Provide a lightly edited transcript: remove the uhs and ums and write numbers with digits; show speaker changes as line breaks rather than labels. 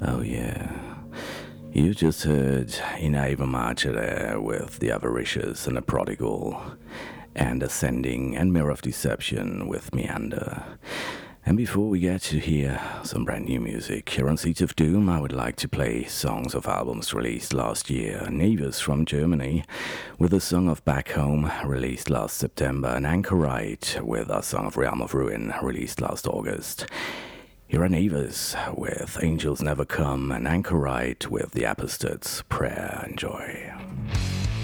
Oh yeah. You just heard Inaiva Marcha there with The Avaricious and The Prodigal, and Ascending and Mirror of Deception with Meander. And before we get to hear some brand new music here on Seeds of Doom, I would like to play songs of albums released last year. Neighbors from Germany with a song of Back Home released last September, and Anchorite with a song of Realm of Ruin released last August. Here are Neighbors with Angels Never Come, and Anchorite with The Apostate's Prayer. Enjoy.